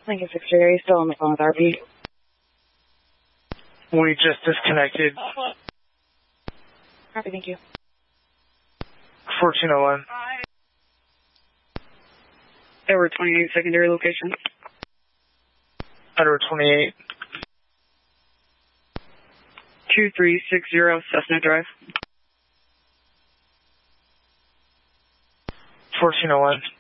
Lincoln 60, are you still on the phone with RP? We just disconnected. Copy, thank you. 1401. Edward 28, secondary location. Edward 28. 2360 Cessna Drive. 1401.